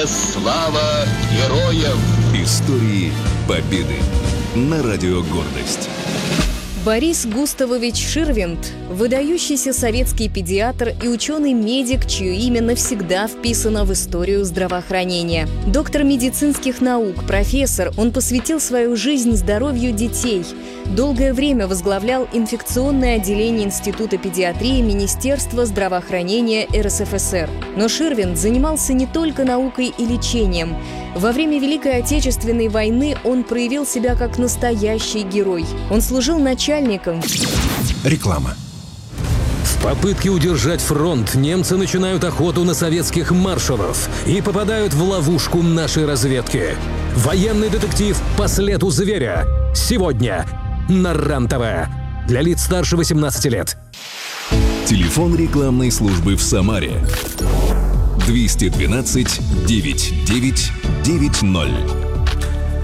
слава героям! Истории Победы. На радио «Гордость». Борис Густавович Ширвинд – выдающийся советский педиатр и ученый-медик, чье имя навсегда вписано в историю здравоохранения. Доктор медицинских наук, профессор, он посвятил свою жизнь здоровью детей. Долгое время возглавлял инфекционное отделение Института педиатрии Министерства здравоохранения РСФСР. Но Ширвинд занимался не только наукой и лечением. Во время Великой Отечественной войны он проявил себя как настоящий герой. Он служил начальником. Реклама. В попытке удержать фронт немцы начинают охоту на советских маршалов и попадают в ловушку нашей разведки. Военный детектив «По следу зверя» сегодня на РЕН-ТВ. Для лиц старше 18 лет. Телефон рекламной службы в Самаре. 212 99 90.